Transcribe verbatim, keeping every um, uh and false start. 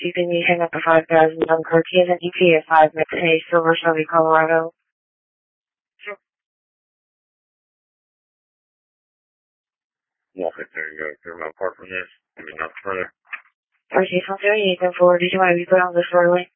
You can be hang up to five thousand Dunkirk, he has an E P A five, McKay, Silver Shelby, Colorado. Sure. Walk it there, you go. You're not apart from this. Maybe not further. R C, something you can forward. Did you want to be put on this early?